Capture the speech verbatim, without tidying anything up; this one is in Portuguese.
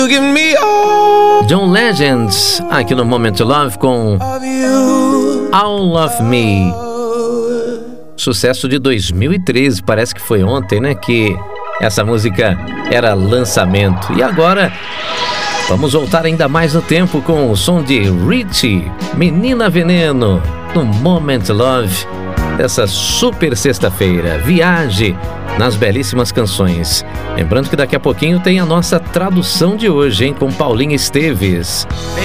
John Legend, aqui no Moment to Love com All of Me. Sucesso de dois mil e treze, parece que foi ontem, né, que essa música era lançamento. E agora, vamos voltar ainda mais no tempo com o som de Richie, Menina Veneno, no Moment to Love, dessa super sexta-feira. Viaje nas belíssimas canções. Lembrando que daqui a pouquinho tem a nossa tradução de hoje, hein, com Paulinha Esteves.